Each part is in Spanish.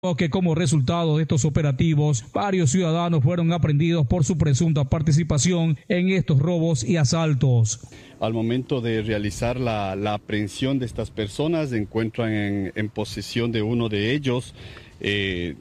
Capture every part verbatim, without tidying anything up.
que como resultado de estos operativos, varios ciudadanos fueron aprehendidos por su presunta participación en estos robos y asaltos. Al momento de realizar la, la aprehensión de estas personas, se encuentran en, en posesión de uno de ellos eh,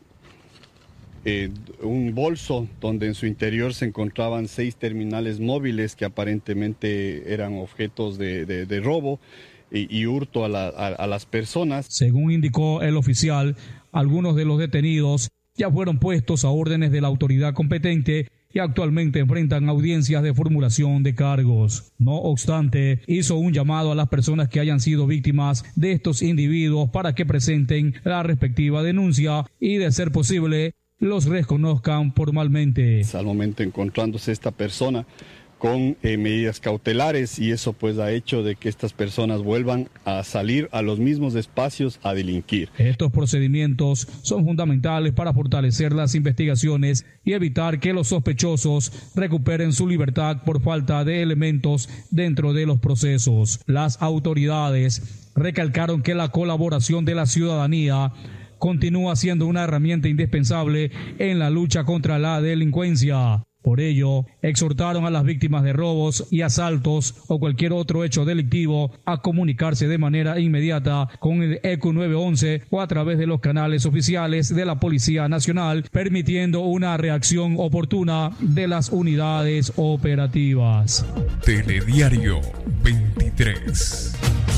eh, un bolso donde en su interior se encontraban seis terminales móviles que aparentemente eran objetos de, de, de robo y, y hurto a, la, a, a las personas. Según indicó el oficial, algunos de los detenidos ya fueron puestos a órdenes de la autoridad competente y actualmente enfrentan audiencias de formulación de cargos. No obstante, hizo un llamado a las personas que hayan sido víctimas de estos individuos para que presenten la respectiva denuncia y, de ser posible, los reconozcan formalmente. Al momento encontrándose esta persona con eh, medidas cautelares, y eso pues ha hecho de que estas personas vuelvan a salir a los mismos espacios a delinquir. Estos procedimientos son fundamentales para fortalecer las investigaciones y evitar que los sospechosos recuperen su libertad por falta de elementos dentro de los procesos. Las autoridades recalcaron que la colaboración de la ciudadanía continúa siendo una herramienta indispensable en la lucha contra la delincuencia. Por ello, exhortaron a las víctimas de robos y asaltos o cualquier otro hecho delictivo a comunicarse de manera inmediata con el E C U nueve once o a través de los canales oficiales de la Policía Nacional, permitiendo una reacción oportuna de las unidades operativas. Telediario veintitrés.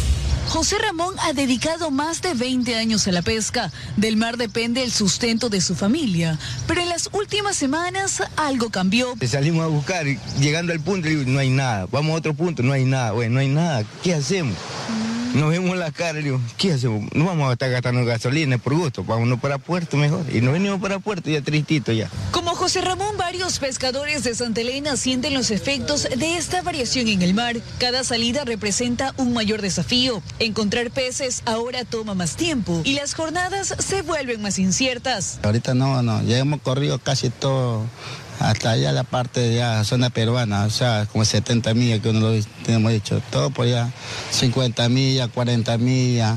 José Ramón ha dedicado más de veinte años a la pesca. Del mar depende el sustento de su familia. Pero en las últimas semanas algo cambió. Salimos a buscar, llegando al punto, no hay nada. Vamos a otro punto, no hay nada. Bueno, no hay nada. ¿Qué hacemos? Nos vemos la cara y digo, ¿qué hacemos? No vamos a estar gastando gasolina por gusto, vámonos para Puerto mejor. Y nos venimos para Puerto ya tristito ya. Como José Ramón, varios pescadores de Santa Elena sienten los efectos de esta variación en el mar. Cada salida representa un mayor desafío. Encontrar peces ahora toma más tiempo y las jornadas se vuelven más inciertas. Ahorita no, no, ya hemos corrido casi todo, hasta allá la parte de ya zona peruana, o sea, como setenta millas que uno lo tenemos hecho, todo por allá, cincuenta millas, cuarenta millas.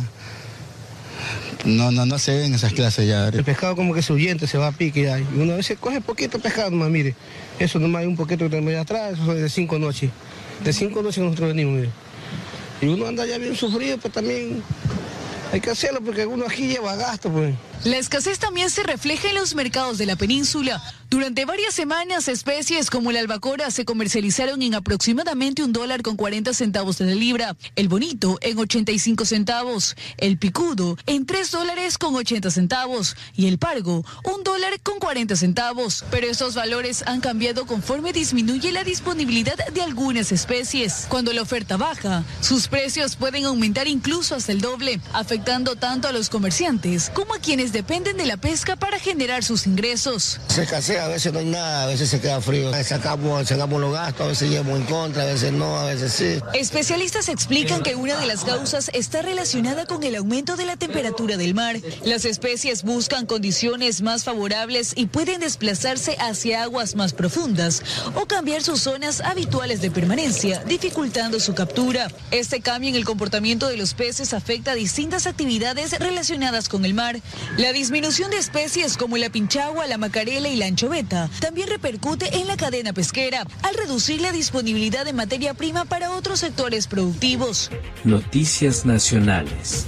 No, no, no se ven esas clases ya. El pescado como que se huyente, se va a pique ya. Y uno a veces coge poquito pescado nomás, mire. Eso nomás hay un poquito que tenemos allá atrás, eso es de cinco noches. De cinco noches nosotros venimos, mire. Y uno anda ya bien sufrido, pues también hay que hacerlo porque uno aquí lleva gasto, pues. La escasez también se refleja en los mercados de la península. Durante varias semanas, especies como la albacora se comercializaron en aproximadamente un dólar con cuarenta centavos de la libra, el bonito en ochenta y cinco centavos, el picudo en tres dólares con ochenta centavos y el pargo un dólar con cuarenta centavos. Pero estos valores han cambiado conforme disminuye la disponibilidad de algunas especies. Cuando la oferta baja, sus precios pueden aumentar incluso hasta el doble, afectando tanto a los comerciantes como a quienes dependen de la pesca para generar sus ingresos. Se escasea, a veces no hay nada, a veces se queda frío. Sacamos, sacamos los gastos, a veces llevamos en contra, a veces no, a veces sí. Especialistas explican que una de las causas está relacionada con el aumento de la temperatura del mar. Las especies buscan condiciones más favorables y pueden desplazarse hacia aguas más profundas o cambiar sus zonas habituales de permanencia, dificultando su captura. Este cambio en el comportamiento de los peces afecta a distintas actividades relacionadas con el mar. La disminución de especies como la pinchagua, la macarela y la anchoveta también repercute en la cadena pesquera al reducir la disponibilidad de materia prima para otros sectores productivos. Noticias nacionales.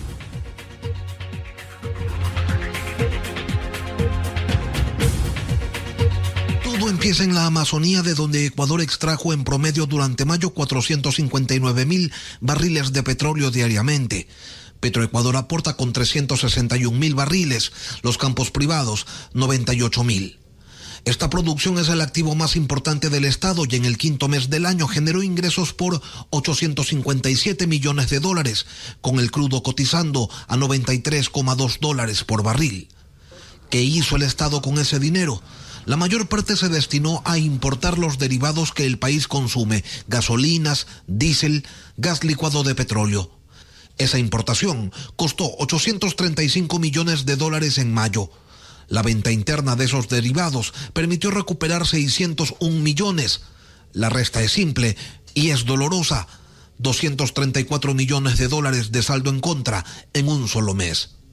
Todo empieza en la Amazonía, de donde Ecuador extrajo en promedio durante mayo cuatrocientos cincuenta y nueve mil barriles de petróleo diariamente. Petroecuador aporta con trescientos sesenta y un mil barriles, los campos privados noventa y ocho mil. Esta producción es el activo más importante del Estado y en el quinto mes del año generó ingresos por ochocientos cincuenta y siete millones de dólares, con el crudo cotizando a noventa y tres coma dos dólares por barril. ¿Qué hizo el Estado con ese dinero? La mayor parte se destinó a importar los derivados que el país consume, gasolinas, diésel, gas licuado de petróleo. Esa importación costó ochocientos treinta y cinco millones de dólares en mayo. La venta interna de esos derivados permitió recuperar seiscientos un millones. La resta es simple y es dolorosa. doscientos treinta y cuatro millones de dólares de saldo en contra en un solo mes.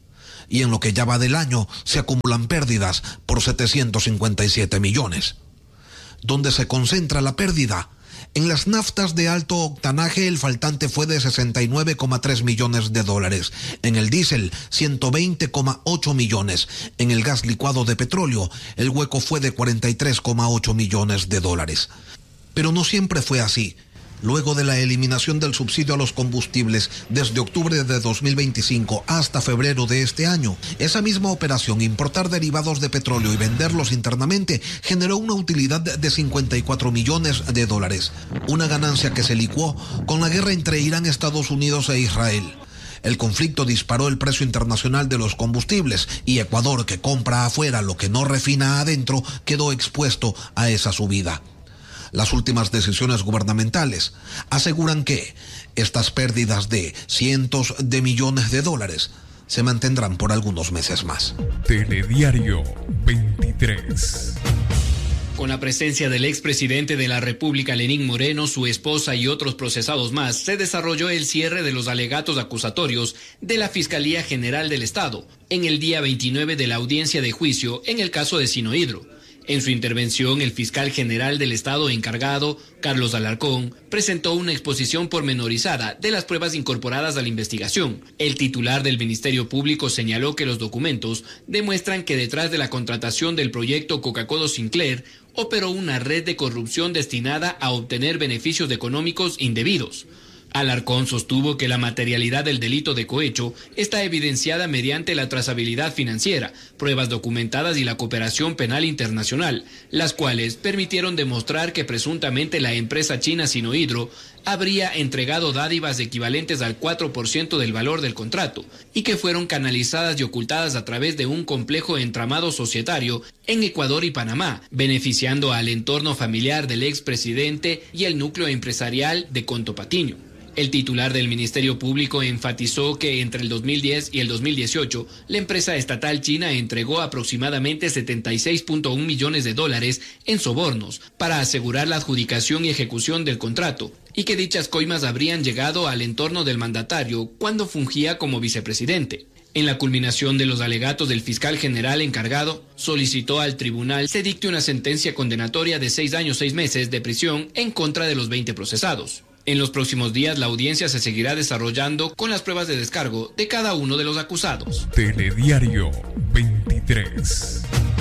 y en lo que ya va del año se acumulan pérdidas por setecientos cincuenta y siete millones. ¿Dónde se concentra la pérdida? En las naftas de alto octanaje el faltante fue de sesenta y nueve coma tres millones de dólares, en el diésel ciento veinte coma ocho millones, en el gas licuado de petróleo el hueco fue de cuarenta y tres coma ocho millones de dólares. Pero no siempre fue así. Luego de la eliminación del subsidio a los combustibles desde octubre de dos mil veinticinco hasta febrero de este año, esa misma operación, importar derivados de petróleo y venderlos internamente, generó una utilidad de cincuenta y cuatro millones de dólares, una ganancia que se licuó con la guerra entre Irán, Estados Unidos e Israel. El conflicto disparó el precio internacional de los combustibles y Ecuador, que compra afuera lo que no refina adentro, quedó expuesto a esa subida. Las últimas decisiones gubernamentales aseguran que estas pérdidas de cientos de millones de dólares se mantendrán por algunos meses más. Telediario veintitrés. Con la presencia del expresidente de la República, Lenín Moreno, su esposa y otros procesados más, se desarrolló el cierre de los alegatos acusatorios de la Fiscalía General del Estado en el día veintinueve de la audiencia de juicio en el caso de Sinohidro. En su intervención, el fiscal general del Estado encargado, Carlos Alarcón, presentó una exposición pormenorizada de las pruebas incorporadas a la investigación. El titular del Ministerio Público señaló que los documentos demuestran que detrás de la contratación del proyecto Coca-Cola Sinclair operó una red de corrupción destinada a obtener beneficios económicos indebidos. Alarcón sostuvo que la materialidad del delito de cohecho está evidenciada mediante la trazabilidad financiera, pruebas documentadas y la cooperación penal internacional, las cuales permitieron demostrar que presuntamente la empresa china Sinohidro habría entregado dádivas equivalentes al cuatro por ciento del valor del contrato y que fueron canalizadas y ocultadas a través de un complejo entramado societario en Ecuador y Panamá, beneficiando al entorno familiar del expresidente y el núcleo empresarial de Conto Patiño. El titular del Ministerio Público enfatizó que entre el dos mil diez y el dos mil dieciocho, la empresa estatal china entregó aproximadamente setenta y seis punto uno millones de dólares en sobornos para asegurar la adjudicación y ejecución del contrato, y que dichas coimas habrían llegado al entorno del mandatario cuando fungía como vicepresidente. En la culminación de los alegatos del fiscal general encargado, solicitó al tribunal se dicte una sentencia condenatoria de seis años seis meses de prisión en contra de los veinte procesados. En los próximos días, la audiencia se seguirá desarrollando con las pruebas de descargo de cada uno de los acusados. Telediario veintitrés.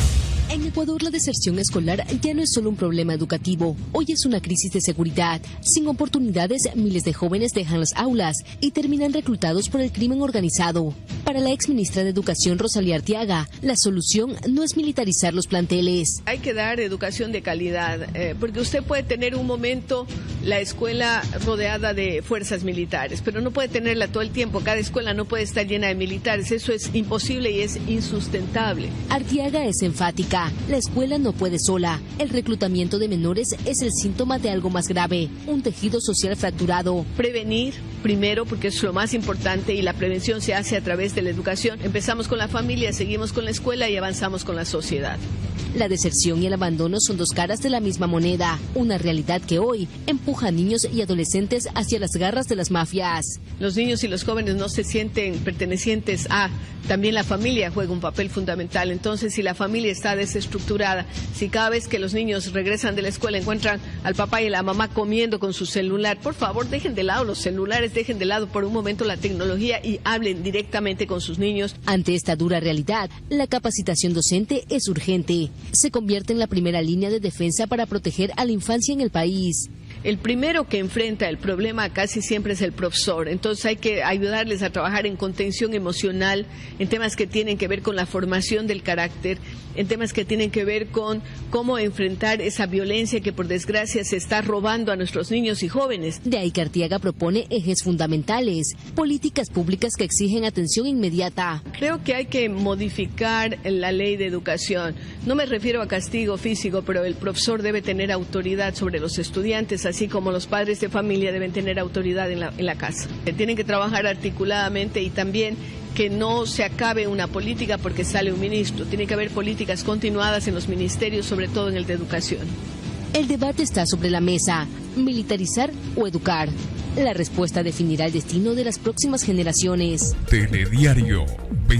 En Ecuador, la deserción escolar ya no es solo un problema educativo. Hoy es una crisis de seguridad. Sin oportunidades, miles de jóvenes dejan las aulas y terminan reclutados por el crimen organizado. Para la exministra de Educación, Rosalía Arteaga, la solución no es militarizar los planteles. Hay que dar educación de calidad, eh, porque usted puede tener un momento la escuela rodeada de fuerzas militares, pero no puede tenerla todo el tiempo. Cada escuela no puede estar llena de militares. Eso es imposible y es insustentable. Arteaga es enfática. La escuela no puede sola. El reclutamiento de menores es el síntoma de algo más grave, un tejido social fracturado. Prevenir, primero, porque es lo más importante, y la prevención se hace a través de la educación. Empezamos con la familia, seguimos con la escuela y avanzamos con la sociedad. La deserción y el abandono son dos caras de la misma moneda, una realidad que hoy empuja a niños y adolescentes hacia las garras de las mafias. Los niños y los jóvenes no se sienten pertenecientes a... También la familia juega un papel fundamental. Entonces, si la familia está desestructurada, si cada vez que los niños regresan de la escuela encuentran al papá y a la mamá comiendo con su celular, por favor, dejen de lado los celulares, dejen de lado por un momento la tecnología y hablen directamente con sus niños. Ante esta dura realidad, la capacitación docente es urgente. Se convierte en la primera línea de defensa para proteger a la infancia en el país. El primero que enfrenta el problema casi siempre es el profesor, entonces hay que ayudarles a trabajar en contención emocional, en temas que tienen que ver con la formación del carácter, en temas que tienen que ver con cómo enfrentar esa violencia que por desgracia se está robando a nuestros niños y jóvenes. De ahí que Arteaga propone ejes fundamentales, políticas públicas que exigen atención inmediata. Creo que hay que modificar la ley de educación. No me refiero a castigo físico, pero el profesor debe tener autoridad sobre los estudiantes, así como los padres de familia deben tener autoridad en la, en la casa. Tienen que trabajar articuladamente y también que no se acabe una política porque sale un ministro. Tiene que haber políticas continuadas en los ministerios, sobre todo en el de educación. El debate está sobre la mesa, militarizar o educar. La respuesta definirá el destino de las próximas generaciones. Telediario veintitrés.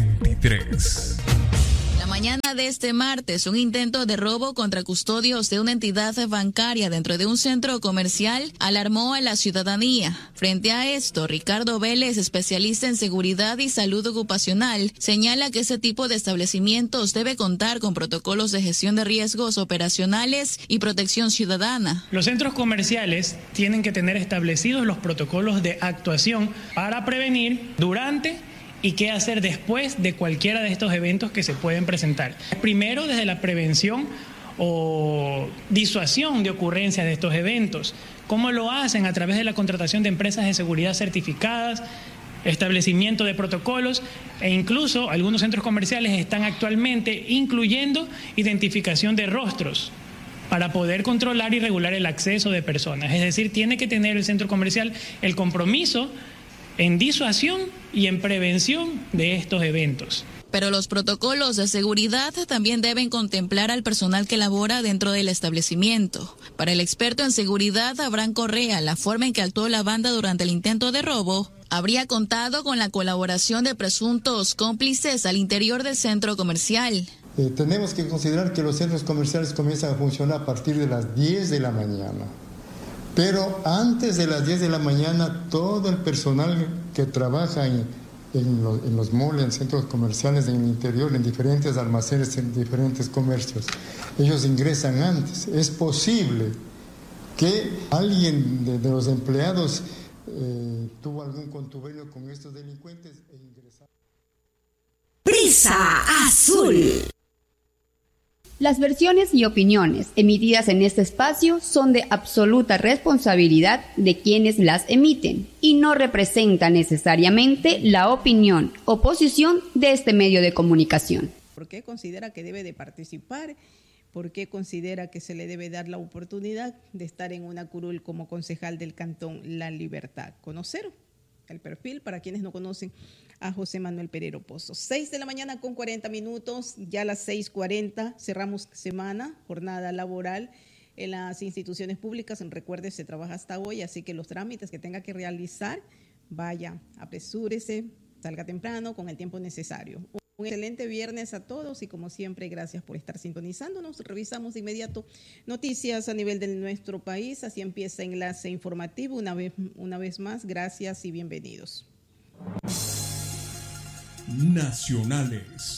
veintitrés. La mañana de este martes, un intento de robo contra custodios de una entidad bancaria dentro de un centro comercial alarmó a la ciudadanía. Frente a esto, Ricardo Vélez, especialista en seguridad y salud ocupacional, señala que ese tipo de establecimientos debe contar con protocolos de gestión de riesgos operacionales y protección ciudadana. Los centros comerciales tienen que tener establecidos los protocolos de actuación para prevenir durante y qué hacer después de cualquiera de estos eventos que se pueden presentar. Primero, desde la prevención o disuasión de ocurrencia de estos eventos. ¿Cómo lo hacen? A través de la contratación de empresas de seguridad certificadas, establecimiento de protocolos e incluso algunos centros comerciales están actualmente incluyendo identificación de rostros para poder controlar y regular el acceso de personas. Es decir, tiene que tener el centro comercial el compromiso en disuasión y en prevención de estos eventos. Pero los protocolos de seguridad también deben contemplar al personal que labora dentro del establecimiento. Para el experto en seguridad, Abraham Correa, la forma en que actuó la banda durante el intento de robo habría contado con la colaboración de presuntos cómplices al interior del centro comercial. Eh, tenemos que considerar que los centros comerciales comienzan a funcionar a partir de las diez de la mañana. Pero antes de las diez de la mañana, todo el personal que trabaja en, en, los, en los malls, en centros comerciales, en el interior, en diferentes almacenes, en diferentes comercios, ellos ingresan antes. Es posible que alguien de, de los empleados eh, tuvo algún contubernio con estos delincuentes e ingresaron. Prisa Azul. Las versiones y opiniones emitidas en este espacio son de absoluta responsabilidad de quienes las emiten y no representan necesariamente la opinión o posición de este medio de comunicación. ¿Por qué considera que debe de participar? ¿Por qué considera que se le debe dar la oportunidad de estar en una curul como concejal del Cantón La Libertad? Conocer el perfil para quienes no conocen a José Manuel Perero Pozo. seis de la mañana con cuarenta minutos, ya a las seis cuarenta cerramos semana, jornada laboral en las instituciones públicas. Recuerde, se trabaja hasta hoy, así que los trámites que tenga que realizar, vaya, apresúrese, salga temprano con el tiempo necesario. Un excelente viernes a todos y como siempre, gracias por estar sintonizándonos. Revisamos de inmediato noticias a nivel de nuestro país. Así empieza Enlace Informativo. Una vez, una vez más, gracias y bienvenidos. Nacionales.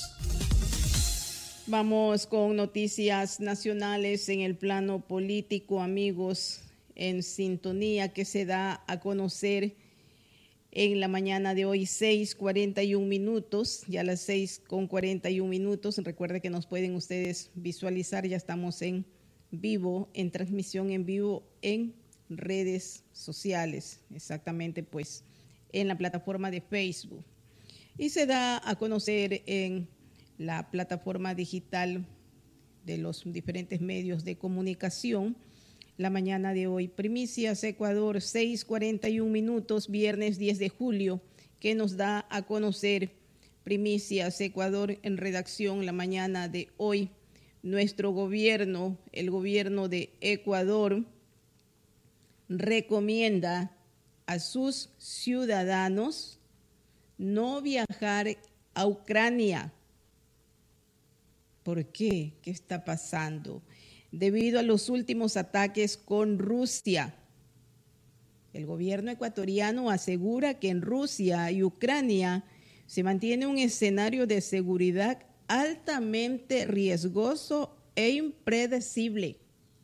Vamos con noticias nacionales en el plano político, amigos, en sintonía que se da a conocer en la mañana de hoy, seis cuarenta y un minutos, ya a las seis con cuarenta y un minutos. Recuerde que nos pueden ustedes visualizar, ya estamos en vivo, en transmisión en vivo en redes sociales, exactamente pues en la plataforma de Facebook. Y se da a conocer en la plataforma digital de los diferentes medios de comunicación la mañana de hoy. Primicias Ecuador, seis cuarenta y un minutos, viernes diez de julio, que nos da a conocer Primicias Ecuador en redacción la mañana de hoy. Nuestro gobierno, el gobierno de Ecuador, recomienda a sus ciudadanos no viajar a Ucrania. ¿Por qué? ¿Qué está pasando? Debido a los últimos ataques con Rusia. El gobierno ecuatoriano asegura que en Rusia y Ucrania se mantiene un escenario de seguridad altamente riesgoso e impredecible.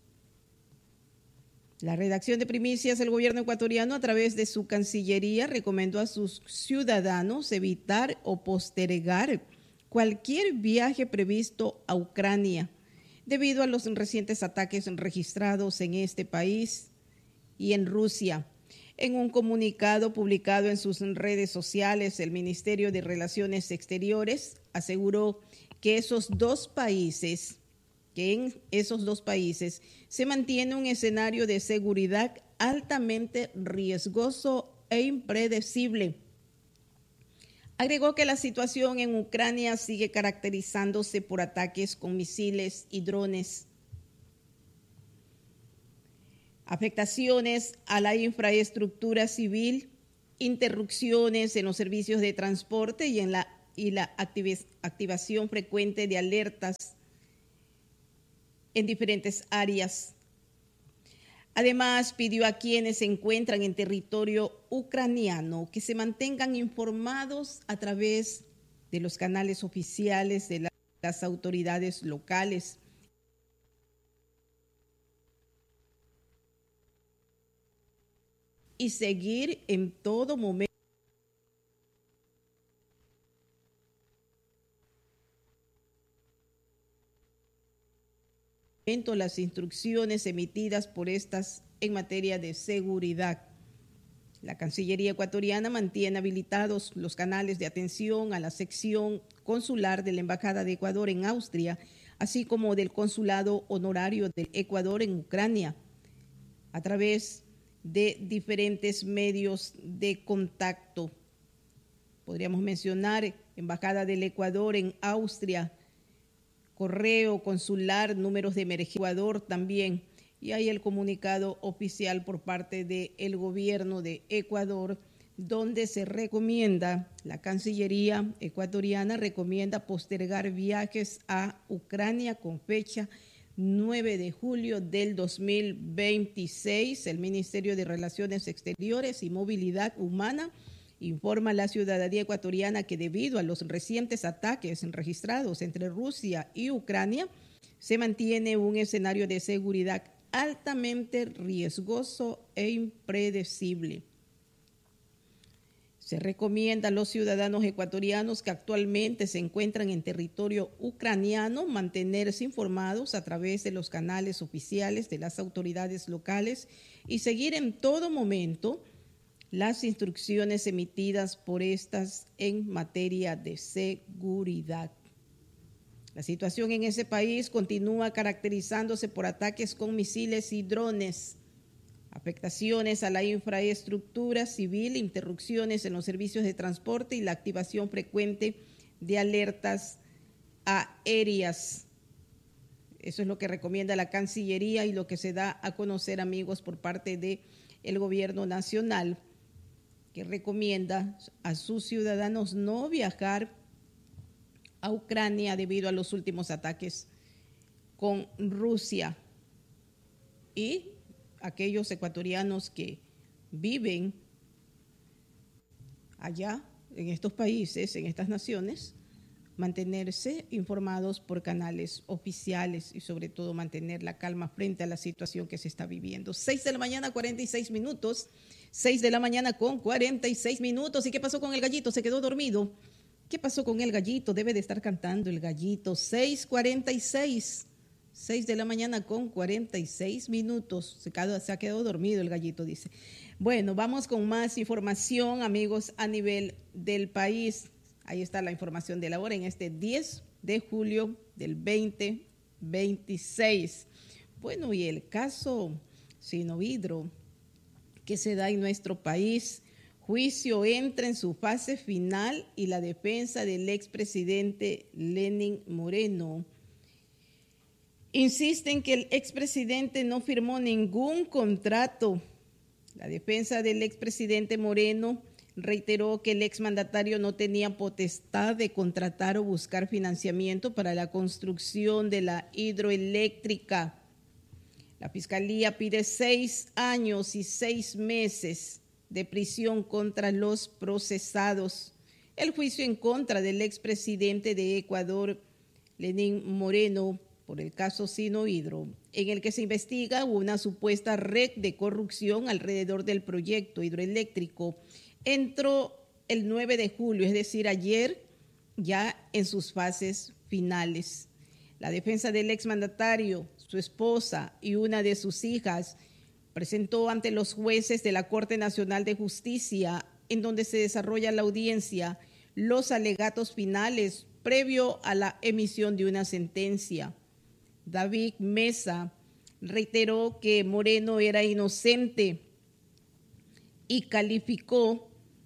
La redacción de Primicias del gobierno ecuatoriano, a través de su Cancillería, recomendó a sus ciudadanos evitar o postergar cualquier viaje previsto a Ucrania, debido a los recientes ataques registrados en este país y en Rusia. En un comunicado publicado en sus redes sociales, el Ministerio de Relaciones Exteriores aseguró que esos dos países, que en esos dos países se mantiene un escenario de seguridad altamente riesgoso e impredecible. Agregó que la situación en Ucrania sigue caracterizándose por ataques con misiles y drones, afectaciones a la infraestructura civil, interrupciones en los servicios de transporte y en la y la activación frecuente de alertas en diferentes áreas. Además, pidió a quienes se encuentran en territorio ucraniano que se mantengan informados a través de los canales oficiales de las autoridades locales. Y seguir en todo momento las instrucciones emitidas por estas en materia de seguridad. La Cancillería ecuatoriana mantiene habilitados los canales de atención a la sección consular de la Embajada de Ecuador en Austria, así como del Consulado Honorario del Ecuador en Ucrania, a través de diferentes medios de contacto. Podríamos mencionar Embajada del Ecuador en Austria, correo consular, números de emergencia Ecuador también, y hay el comunicado oficial por parte del gobierno de Ecuador, donde se recomienda, la Cancillería ecuatoriana recomienda postergar viajes a Ucrania con fecha nueve de julio del dos mil veintiséis. El Ministerio de Relaciones Exteriores y Movilidad Humana informa a la ciudadanía ecuatoriana que debido a los recientes ataques registrados entre Rusia y Ucrania, se mantiene un escenario de seguridad altamente riesgoso e impredecible. Se recomienda a los ciudadanos ecuatorianos que actualmente se encuentran en territorio ucraniano mantenerse informados a través de los canales oficiales de las autoridades locales y seguir en todo momento las instrucciones emitidas por estas en materia de seguridad. La situación en ese país continúa caracterizándose por ataques con misiles y drones, afectaciones a la infraestructura civil, interrupciones en los servicios de transporte y la activación frecuente de alertas aéreas. Eso es lo que recomienda la Cancillería y lo que se da a conocer, amigos, por parte del gobierno nacional, que recomienda a sus ciudadanos no viajar a Ucrania debido a los últimos ataques con Rusia, y aquellos ecuatorianos que viven allá en estos países, en estas naciones, mantenerse informados por canales oficiales y sobre todo mantener la calma frente a la situación que se está viviendo. Seis de la mañana, cuarenta y seis minutos. Seis de la mañana con cuarenta y seis minutos. ¿Y qué pasó con el gallito? ¿Se quedó dormido? ¿Qué pasó con el gallito? Debe de estar cantando el gallito. Seis cuarenta y seis. Seis de la mañana con cuarenta y seis minutos. Se, quedó, se ha quedado dormido el gallito, dice. Bueno, vamos con más información, amigos, a nivel del país. Ahí está la información de la hora en este diez de julio del veinte veintiséis. Bueno, y el caso Sinovidro que se da en nuestro país, juicio entra en su fase final y la defensa del expresidente Lenín Moreno insiste en que el expresidente no firmó ningún contrato. La defensa del expresidente Moreno reiteró que el exmandatario no tenía potestad de contratar o buscar financiamiento para la construcción de la hidroeléctrica. La Fiscalía pide seis años y seis meses de prisión contra los procesados. El juicio en contra del expresidente de Ecuador, Lenín Moreno, por el caso Sinohidro, en el que se investiga una supuesta red de corrupción alrededor del proyecto hidroeléctrico, entró el nueve de julio, es decir, ayer, ya en sus fases finales. La defensa del exmandatario, su esposa y una de sus hijas presentó ante los jueces de la Corte Nacional de Justicia, en donde se desarrolla la audiencia, los alegatos finales previo a la emisión de una sentencia. David Mesa reiteró que Moreno era inocente y calificó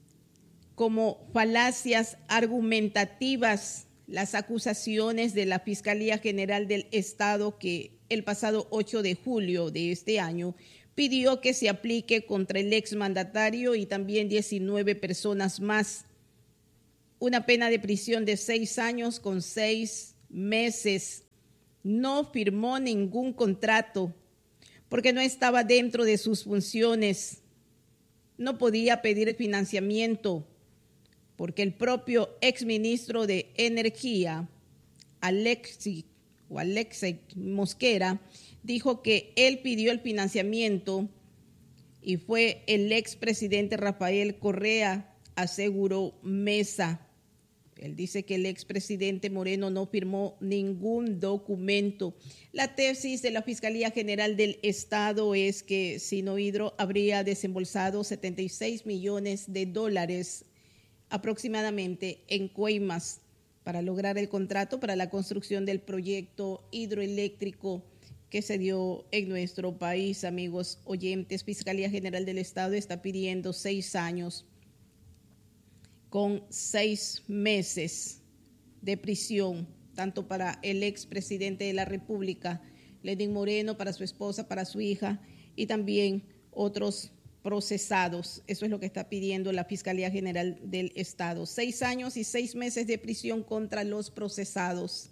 como falacias argumentativas las acusaciones de la Fiscalía General del Estado, que el pasado ocho de julio de este año pidió que se aplique contra el exmandatario y también diecinueve personas más. una pena de prisión de seis años con seis meses. No firmó ningún contrato porque no estaba dentro de sus funciones. No podía pedir financiamiento porque el propio exministro de Energía, Alexi, o Alexei Mosquera, dijo que él pidió el financiamiento y fue el expresidente Rafael Correa, aseguró Mesa. Él dice que el expresidente Moreno no firmó ningún documento. La tesis de la Fiscalía General del Estado es que Sinohydro habría desembolsado setenta y seis millones de dólares aproximadamente en coimas para lograr el contrato para la construcción del proyecto hidroeléctrico que se dio en nuestro país. Amigos oyentes, Fiscalía General del Estado está pidiendo seis años con seis meses de prisión, tanto para el expresidente de la República, Lenín Moreno, para su esposa, para su hija y también otros procesados. Eso es lo que está pidiendo la Fiscalía General del Estado. Seis años y seis meses de prisión contra los procesados.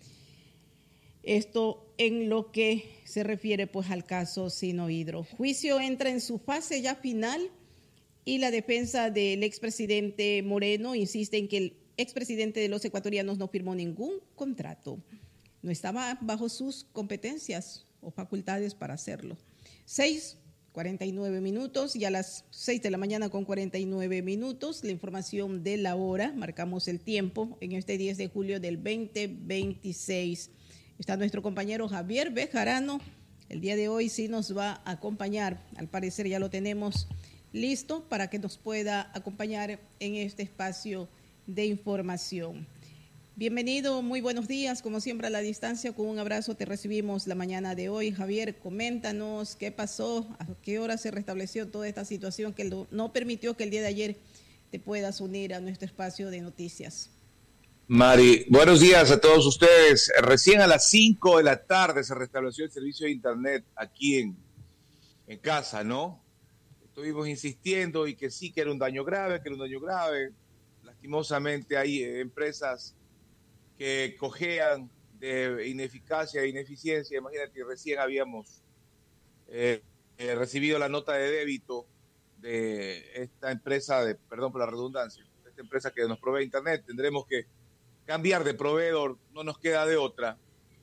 Esto en lo que se refiere pues al caso Sinohydro. Juicio entra en su fase ya final y la defensa del expresidente Moreno insiste en que el expresidente de los ecuatorianos no firmó ningún contrato. No estaba bajo sus competencias o facultades para hacerlo. Seis, cuarenta y nueve minutos y a las seis de la mañana con cuarenta y nueve minutos, la información de la hora, marcamos el tiempo en este diez de julio del veinte veintiséis. Está nuestro compañero Javier Bejarano, el día de hoy sí nos va a acompañar, al parecer ya lo tenemos listo para que nos pueda acompañar en este espacio de información. Bienvenido, muy buenos días, como siempre a la distancia, con un abrazo te recibimos la mañana de hoy. Javier, coméntanos qué pasó, a qué hora se restableció toda esta situación que no permitió que el día de ayer te puedas unir a nuestro espacio de noticias. Mari, buenos días a todos ustedes. Recién a las cinco de la tarde se restableció el servicio de internet aquí en, en casa, ¿no? Estuvimos insistiendo y que sí, que era un daño grave, que era un daño grave. Lastimosamente hay eh, empresas que cojean de ineficacia e ineficiencia. Imagínate, recién habíamos eh, eh, recibido la nota de débito de esta empresa, de, perdón por la redundancia, de esta empresa que nos provee internet. Tendremos que cambiar de proveedor, no nos queda de otra,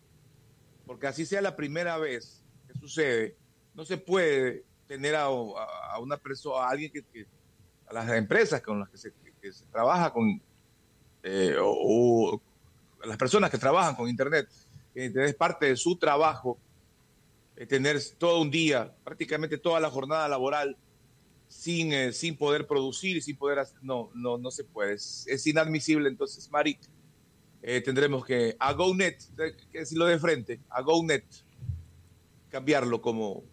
porque así sea la primera vez que sucede, no se puede tener a, a, a una persona, a alguien que, que, a las empresas con las que se, que, que se trabaja con, eh, o, o a las personas que trabajan con internet, que es parte de su trabajo, eh, tener todo un día, prácticamente toda la jornada laboral, sin, eh, sin poder producir y sin poder hacer, no, no, no se puede, es, es inadmisible. Entonces, Mari, eh, tendremos que a GoNet, que decirlo de frente, a GoNet, cambiarlo como,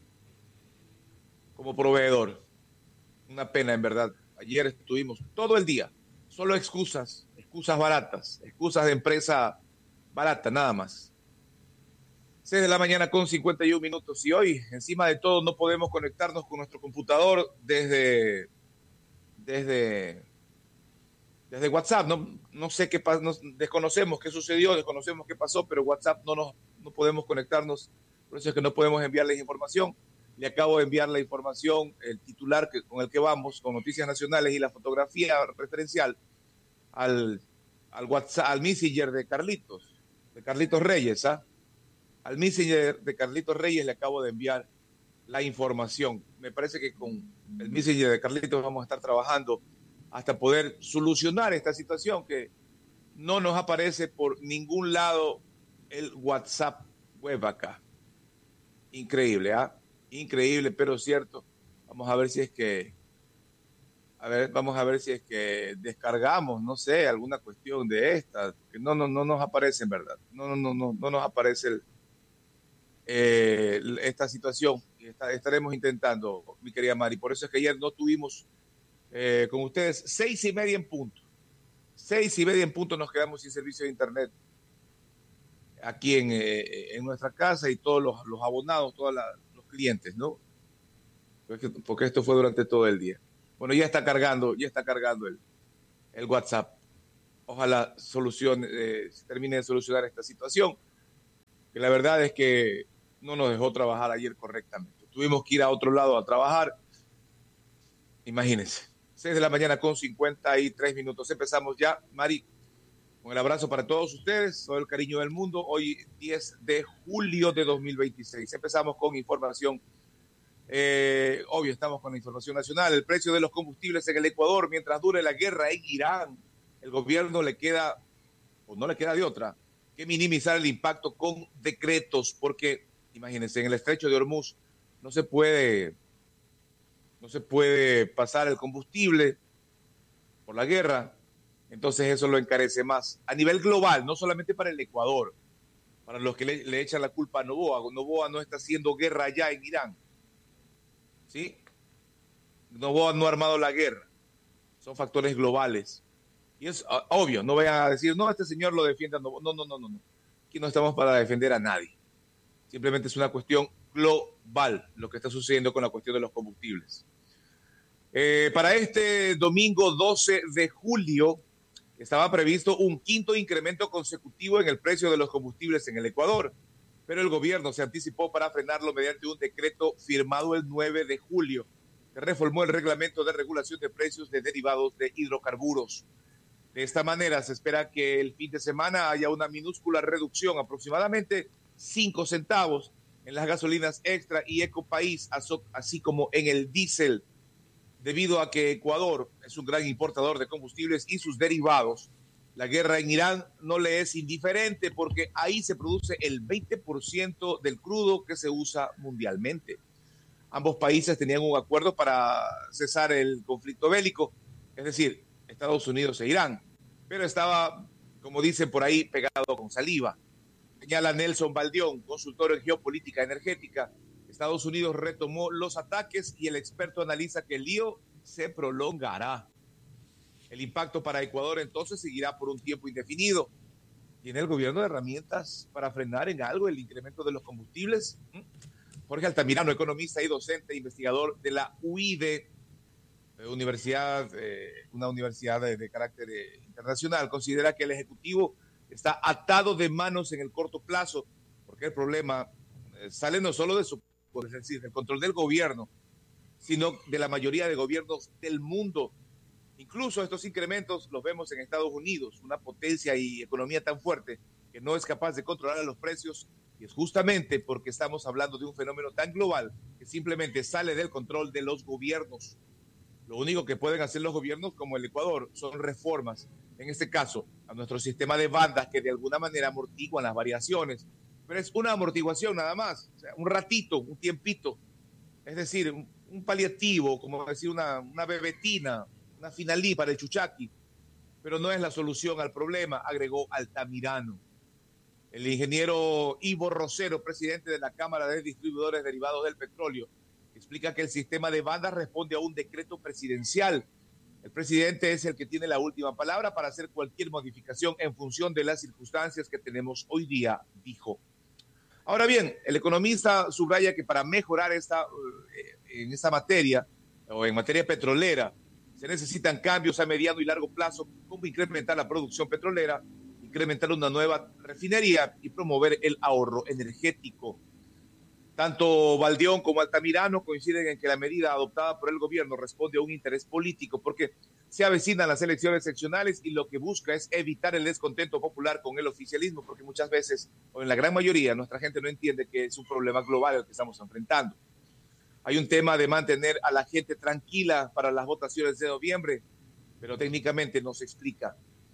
como proveedor. Una pena, en verdad. Ayer estuvimos todo el día, solo excusas, excusas baratas, excusas de empresa barata, nada más. seis de la mañana con cincuenta y un minutos y hoy, encima de todo, no podemos conectarnos con nuestro computador desde, desde, desde WhatsApp. No, no sé qué pasó, desconocemos qué sucedió, desconocemos qué pasó, pero WhatsApp no, nos, no podemos conectarnos, por eso es que no podemos enviarles información. Le acabo de enviar la información, el titular que, con el que vamos, con Noticias Nacionales y la fotografía referencial al, al WhatsApp, al Messenger de Carlitos, de Carlitos Reyes, ¿ah? Al Messenger de Carlitos Reyes le acabo de enviar la información. Me parece que con el Messenger de Carlitos vamos a estar trabajando hasta poder solucionar esta situación que no nos aparece por ningún lado el WhatsApp web acá. Increíble, ¿ah? Increíble, pero cierto. Vamos a ver si es que, a ver, vamos a ver si es que descargamos, no sé, alguna cuestión de esta, que no, no, no nos aparece en verdad. No, no, no, no, no nos aparece el, eh, esta situación. Y está, estaremos intentando, mi querida Mari. Por eso es que ayer no tuvimos eh, con ustedes seis y media en punto. Seis y media en punto nos quedamos sin servicio de internet aquí en, eh, en nuestra casa y todos los, los abonados, todos la, los clientes, ¿no? Porque, porque esto fue durante todo el día. Bueno, ya está cargando, ya está cargando el, el WhatsApp. ojalá solucione, eh, se termine de solucionar esta situación, que la verdad es que no nos dejó trabajar ayer correctamente. Tuvimos que ir a otro lado a trabajar. Imagínense, seis de la mañana con cincuenta y tres minutos. Empezamos ya, Mari, con el abrazo para todos ustedes, todo el cariño del mundo. Hoy diez de julio de dos mil veintiséis. Empezamos con información. Eh, obvio, estamos con la información nacional. El precio de los combustibles en el Ecuador, mientras dure la guerra en Irán, el gobierno le queda, o no le queda de otra, que minimizar el impacto con decretos, porque, imagínense, en el estrecho de Hormuz no se puede, no se puede pasar el combustible por la guerra, entonces eso lo encarece más. A nivel global, no solamente para el Ecuador, para los que le, le echan la culpa a Noboa. Noboa no está haciendo guerra allá en Irán, ¿sí? Noboa no ha armado la guerra, son factores globales. Y es obvio, no vayan a decir, no, este señor lo defiende a Noboa. No, no, no, no, no. Aquí no estamos para defender a nadie. Simplemente es una cuestión global lo que está sucediendo con la cuestión de los combustibles. Eh, para este domingo doce de julio estaba previsto un quinto incremento consecutivo en el precio de los combustibles en el Ecuador, pero el gobierno se anticipó para frenarlo mediante un decreto firmado el nueve de julio, que reformó el reglamento de regulación de precios de derivados de hidrocarburos. De esta manera se espera que el fin de semana haya una minúscula reducción, aproximadamente cinco centavos, en las gasolinas Extra y Ecopaís, así como en el diésel, debido a que Ecuador es un gran importador de combustibles y sus derivados. La guerra en Irán no le es indiferente porque ahí se produce el veinte por ciento del crudo que se usa mundialmente. Ambos países tenían un acuerdo para cesar el conflicto bélico, es decir, Estados Unidos e Irán, pero estaba, como dicen por ahí, pegado con saliva. Señala Nelson Baldión, consultor en geopolítica energética. Estados Unidos retomó los ataques y el experto analiza que el lío se prolongará. El impacto para Ecuador entonces seguirá por un tiempo indefinido. ¿Tiene el gobierno herramientas para frenar en algo el incremento de los combustibles? Jorge Altamirano, economista y docente investigador de la U I D E, Universidad, eh, una universidad de, de carácter eh, internacional, considera que el Ejecutivo está atado de manos en el corto plazo, porque el problema eh, sale no solo de su, es decir, del control del gobierno, sino de la mayoría de gobiernos del mundo. Incluso estos incrementos los vemos en Estados Unidos, una potencia y economía tan fuerte que no es capaz de controlar los precios, y es justamente porque estamos hablando de un fenómeno tan global que simplemente sale del control de los gobiernos. Lo único que pueden hacer los gobiernos como el Ecuador son reformas, en este caso, a nuestro sistema de bandas que de alguna manera amortiguan las variaciones, pero es una amortiguación nada más, o sea, un ratito, un tiempito, es decir, un, un paliativo, como decir una, una bebetina, una finalí para el chuchaqui, pero no es la solución al problema, agregó Altamirano. El ingeniero Ivo Rosero, presidente de la Cámara de Distribuidores Derivados del Petróleo, explica que el sistema de bandas responde a un decreto presidencial. El presidente es el que tiene la última palabra para hacer cualquier modificación en función de las circunstancias que tenemos hoy día, dijo. Ahora bien, el economista subraya que para mejorar esta, en esta materia, o en materia petrolera, se necesitan cambios a mediano y largo plazo, como incrementar la producción petrolera, incrementar una nueva refinería y promover el ahorro energético. Tanto Baldión como Altamirano coinciden en que la medida adoptada por el gobierno responde a un interés político porque se avecinan las elecciones seccionales y lo que busca es evitar el descontento popular con el oficialismo, porque muchas veces, o en la gran mayoría, nuestra gente no entiende que es un problema global el que estamos enfrentando. Hay un tema de mantener a la gente tranquila para las votaciones de noviembre, pero técnicamente no se explica.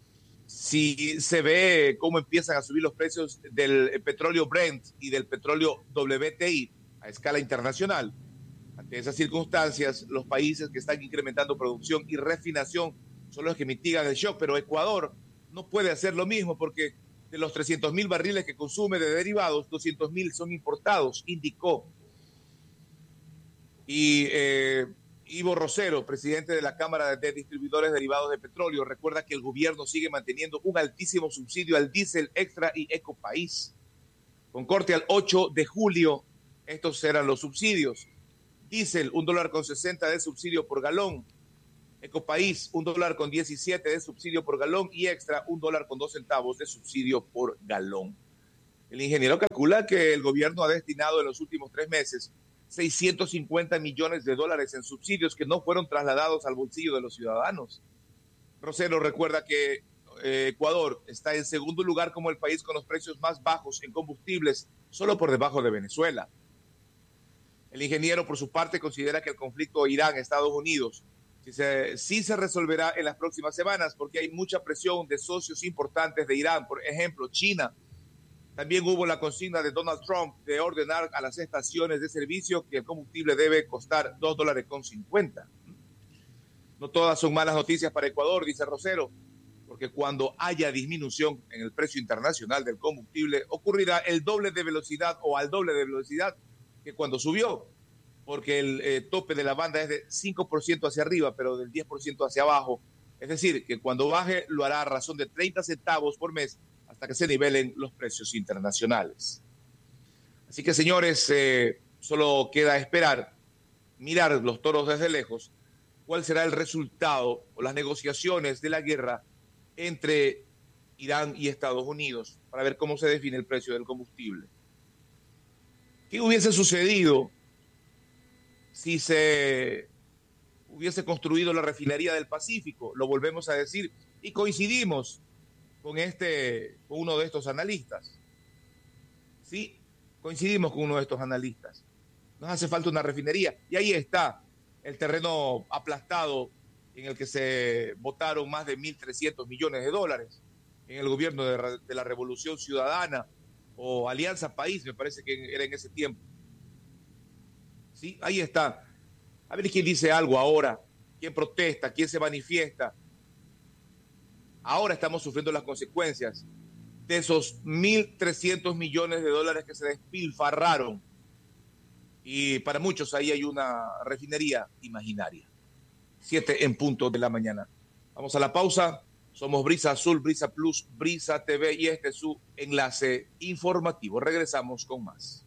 Si se ve cómo empiezan a subir los precios del petróleo Brent y del petróleo W T I a escala internacional, ante esas circunstancias, los países que están incrementando producción y refinación son los que mitigan el shock, pero Ecuador no puede hacer lo mismo porque de los trescientos mil barriles que consume de derivados, doscientos mil son importados, indicó. Y eh, Ivo Rosero, presidente de la Cámara de Distribuidores Derivados de Petróleo, recuerda que el gobierno sigue manteniendo un altísimo subsidio al diésel Extra y Ecopaís. Con corte al ocho de julio, estos eran los subsidios. Diésel, un dólar con sesenta de subsidio por galón. Ecopaís, un dólar con diecisiete de subsidio por galón y Extra, un dólar con dos centavos de subsidio por galón. El ingeniero calcula que el gobierno ha destinado en los últimos tres meses seiscientos cincuenta millones de dólares en subsidios que no fueron trasladados al bolsillo de los ciudadanos. Rosero recuerda que eh, Ecuador está en segundo lugar como el país con los precios más bajos en combustibles, solo por debajo de Venezuela. El ingeniero, por su parte, considera que el conflicto Irán-Estados Unidos sí se, sí se resolverá en las próximas semanas porque hay mucha presión de socios importantes de Irán, por ejemplo, China. También hubo la consigna de Donald Trump de ordenar a las estaciones de servicio que el combustible debe costar dos dólares con cincuenta. No todas son malas noticias para Ecuador, dice Rosero, porque cuando haya disminución en el precio internacional del combustible, ocurrirá el doble de velocidad o al doble de velocidad que cuando subió, porque el eh, tope de la banda es de cinco por ciento hacia arriba, pero del diez por ciento hacia abajo. Es decir, que cuando baje lo hará a razón de treinta centavos por mes hasta que se nivelen los precios internacionales. Así que, señores, eh, solo queda esperar, mirar los toros desde lejos, cuál será el resultado o las negociaciones de la guerra entre Irán y Estados Unidos para ver cómo se define el precio del combustible. ¿Qué hubiese sucedido si se hubiese construido la refinería del Pacífico? Lo volvemos a decir y coincidimos con, este, con uno de estos analistas. Sí, coincidimos con uno de estos analistas. Nos hace falta una refinería. Y ahí está el terreno aplastado en el que se votaron más de mil trescientos millones de dólares en el gobierno de, de la Revolución Ciudadana o Alianza País, me parece que era en ese tiempo. Sí, ahí está. A ver quién dice algo ahora, quién protesta, quién se manifiesta. Ahora estamos sufriendo las consecuencias de esos mil trescientos millones de dólares que se despilfarraron. Y para muchos ahí hay una refinería imaginaria. Siete en punto de la mañana. Vamos a la pausa. Somos Brisa Azul, Brisa Plus, Brisa T V y este es su enlace informativo. Regresamos con más.